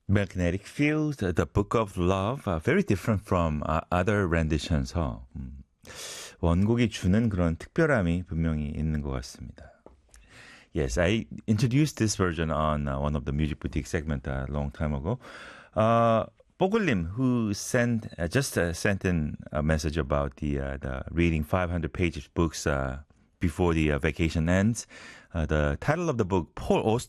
Magnetic Field, The Book of Love, very different from other renditions. 원곡이 주는 그런 특별함이 분명히 있는 것 같습니다. Yes, I introduced this version on one of the Music Boutique segment a long time ago. 뽀글님, who just sent in a message about the reading 500 pages books before the vacation ends. The title of the book, Paul